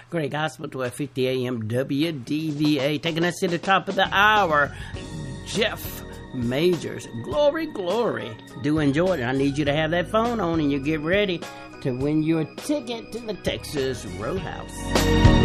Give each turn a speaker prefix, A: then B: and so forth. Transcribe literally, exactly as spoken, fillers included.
A: Great Gospel, twelve fifty A M W D V A. Taking us to the top of the hour, Jeff Majors. Glory, glory. Do enjoy it. I need you to have that phone on and you get ready to win your ticket to the Texas Roadhouse.